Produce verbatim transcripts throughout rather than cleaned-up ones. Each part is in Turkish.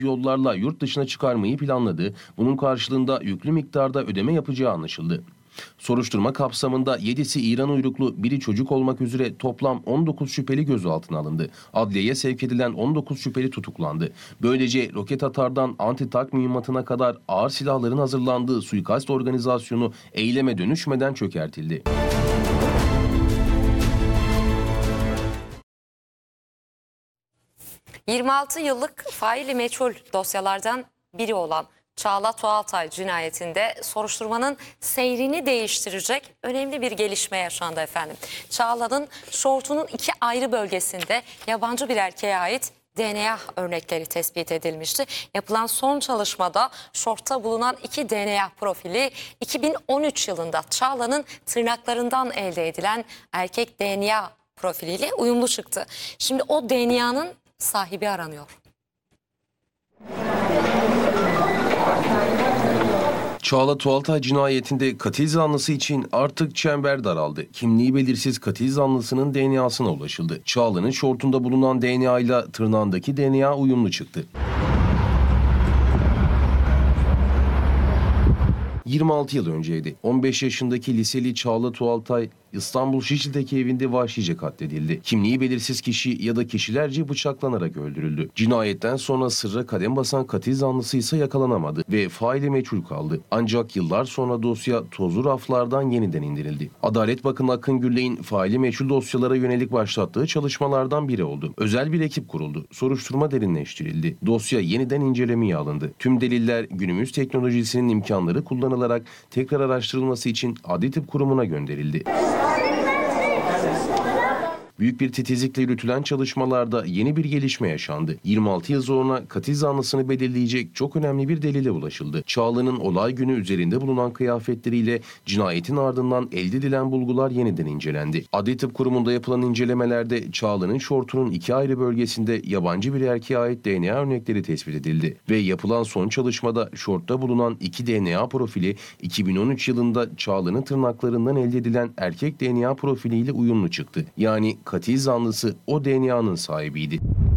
yollarla yurt dışına çıkarmayı planladı. Bunun karşılığında yüklü miktarda ödeme yapacağı anlaşıldı. Soruşturma kapsamında yedisi İran uyruklu, biri çocuk olmak üzere toplam on dokuz şüpheli gözaltına alındı. Adliyeye sevk edilen on dokuz şüpheli tutuklandı. Böylece roket atardan anti-tank mühimmatına kadar ağır silahların hazırlandığı suikast organizasyonu eyleme dönüşmeden çökertildi. yirmi altı yıllık faili meçhul dosyalardan biri olan Çağla Tuğaltay cinayetinde soruşturmanın seyrini değiştirecek önemli bir gelişme yaşandı efendim. Çağla'nın şortunun iki ayrı bölgesinde yabancı bir erkeğe ait D N A örnekleri tespit edilmişti. Yapılan son çalışmada şortta bulunan iki D N A profili iki bin on üç yılında Çağla'nın tırnaklarından elde edilen erkek D N A profiliyle uyumlu çıktı. Şimdi o D N A'nın sahibi aranıyor. Çağla Tuğaltay cinayetinde katil zanlısı için artık çember daraldı. Kimliği belirsiz katil zanlısının D N A'sına ulaşıldı. Çağla'nın şortunda bulunan D N A ile tırnağındaki D N A uyumlu çıktı. yirmi altı yıl önceydi. on beş yaşındaki liseli Çağla Tuğaltay İstanbul Şişli'deki evinde vahşice katledildi. Kimliği belirsiz kişi ya da kişilerce bıçaklanarak öldürüldü. Cinayetten sonra sırra kadem basan katil zanlısı ise yakalanamadı ve faili meçhul kaldı. Ancak yıllar sonra dosya tozlu raflardan yeniden indirildi. Adalet Bakanı Akın Gürley'in faili meçhul dosyalara yönelik başlattığı çalışmalardan biri oldu. Özel bir ekip kuruldu. Soruşturma derinleştirildi. Dosya yeniden incelemeye alındı. Tüm deliller günümüz teknolojisinin imkanları kullanılarak tekrar araştırılması için Adli Tıp Kurumu'na gönderildi. Büyük bir titizlikle yürütülen çalışmalarda yeni bir gelişme yaşandı. yirmi altı yıl sonra katil zanlısını belirleyecek çok önemli bir delile ulaşıldı. Çağla'nın olay günü üzerinde bulunan kıyafetleriyle cinayetin ardından elde edilen bulgular yeniden incelendi. Adli Tıp Kurumu'nda yapılan incelemelerde Çağla'nın şortunun iki ayrı bölgesinde yabancı bir erkeğe ait D N A örnekleri tespit edildi. Ve yapılan son çalışmada şortta bulunan iki D N A profili iki bin on üç yılında Çağla'nın tırnaklarından elde edilen erkek D N A profiliyle uyumlu çıktı. Yani katil zanlısı o D N A'nın sahibiydi.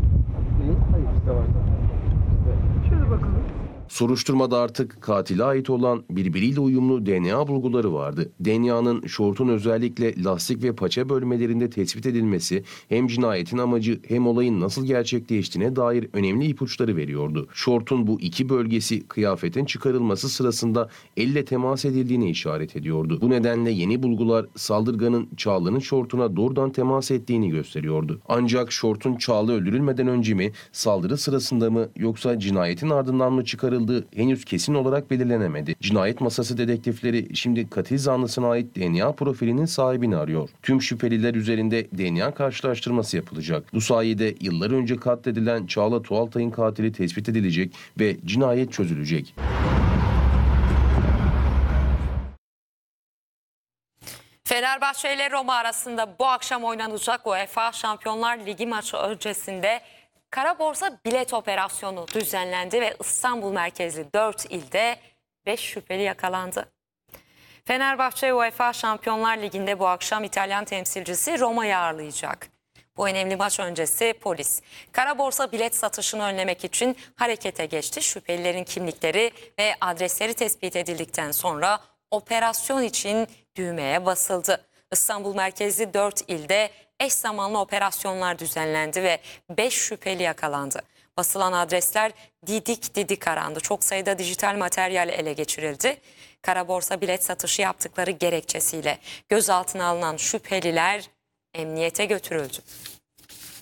Soruşturmada artık katile ait olan birbiriyle uyumlu D N A bulguları vardı. D N A'nın şortun özellikle lastik ve paça bölmelerinde tespit edilmesi hem cinayetin amacı hem olayın nasıl gerçekleştiğine dair önemli ipuçları veriyordu. Şortun bu iki bölgesi kıyafetin çıkarılması sırasında elle temas edildiğine işaret ediyordu. Bu nedenle yeni bulgular saldırganın Çağla'nın şortuna doğrudan temas ettiğini gösteriyordu. Ancak şortun Çağla öldürülmeden önce mi, saldırı sırasında mı yoksa cinayetin ardından mı çıkarıldığı henüz kesin olarak belirlenemedi. Cinayet masası dedektifleri şimdi katil zanlısına ait D N A profilinin sahibini arıyor. Tüm şüpheliler üzerinde D N A karşılaştırması yapılacak. Bu sayede yıllar önce katledilen Çağla Tuğaltay'ın katili tespit edilecek ve cinayet çözülecek. Fenerbahçe ile Roma arasında bu akşam oynanacak UEFA Şampiyonlar Ligi maçı öncesinde kara borsa bilet operasyonu düzenlendi ve İstanbul merkezli dört ilde beş şüpheli yakalandı. Fenerbahçe UEFA Şampiyonlar Ligi'nde bu akşam İtalyan temsilcisi Roma'yı ağırlayacak. Bu önemli maç öncesi polis kara borsa bilet satışını önlemek için harekete geçti. Şüphelilerin kimlikleri ve adresleri tespit edildikten sonra operasyon için düğmeye basıldı. İstanbul merkezli dört ilde eş zamanlı operasyonlar düzenlendi ve beş şüpheli yakalandı. Basılan adresler didik didik arandı. Çok sayıda dijital materyal ele geçirildi. Kara borsa bilet satışı yaptıkları gerekçesiyle gözaltına alınan şüpheliler emniyete götürüldü.